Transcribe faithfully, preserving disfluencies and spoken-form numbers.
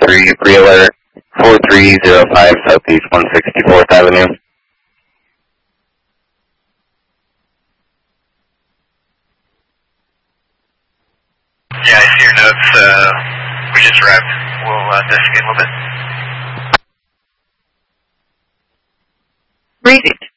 three, pre-alert, four three zero five Southeast one sixty-fourth Avenue. Yeah, I see your notes. Uh, we just wrapped. We'll uh, investigate a little bit. Greetings.